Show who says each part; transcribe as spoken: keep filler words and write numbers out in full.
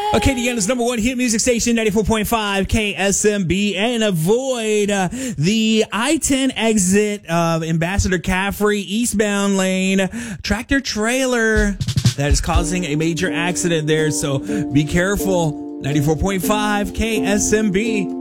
Speaker 1: Acadiana's number one hit music station, ninety-four point five K S M B, and avoid uh, the I ten exit of Ambassador Caffrey eastbound lane tractor trailer that is causing a major accident there. So be careful. ninety-four point five K S M B.